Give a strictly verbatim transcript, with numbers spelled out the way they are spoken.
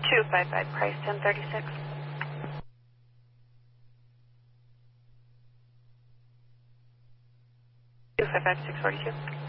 two five five, price ten thirty-six. two five five, six forty-two.